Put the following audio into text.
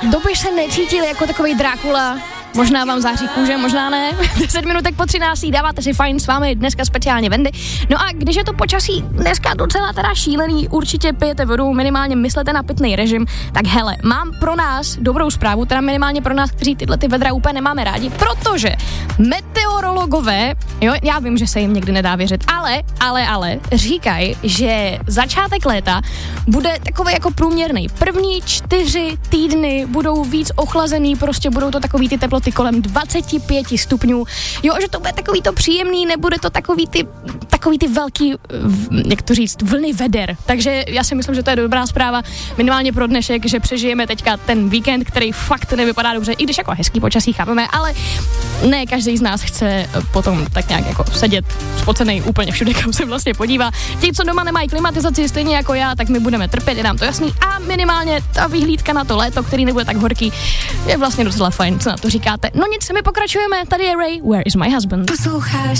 doby se necítili jako takovej Drákula. Možná vám září kůže, možná ne. 10 minutek po 13. dáváte si fajn, s vámi dneska speciálně Wendy. No a když je to počasí dneska docela teda šílený, určitě pijete vodu, minimálně myslete na pitný režim, tak hele, mám pro nás dobrou zprávu, teda minimálně pro nás, kteří tyhle ty vedra úplně nemáme rádi, protože meteorologové, jo, já vím, že se jim někdy nedá věřit, ale říkají, že začátek léta bude takový jako průměrný. První 4 týdny budou víc ochlazený, prostě budou to takový ty teploty kolem 25 stupňů. Jo, že to bude takový to příjemný, nebude to takový ty velký, jak to říct, vlny veder. Takže já si myslím, že to je dobrá zpráva minimálně pro dnešek, že přežijeme teďka ten víkend, který fakt nevypadá dobře, i když jako hezký počasí chápeme, ale ne každý z nás chce potom tak nějak jako sedět spocenej úplně všude, kam se vlastně podívá. Ti, co doma nemají klimatizaci stejně jako já, tak my budeme trpět, je nám to jasný a minimálně ta vyhlídka na to léto, který nebude tak horký, je vlastně docela fajn, co na to říkáte. No nic, my pokračujeme, tady je Ray, Where is my husband? Posloucháš